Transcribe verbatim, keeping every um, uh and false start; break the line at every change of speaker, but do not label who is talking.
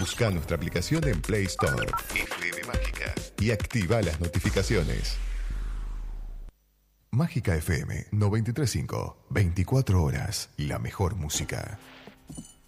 Busca nuestra aplicación en Play Store, F M Mágica, y activa las notificaciones. Mágica F M noventa y tres punto cinco, veinticuatro horas, la mejor música.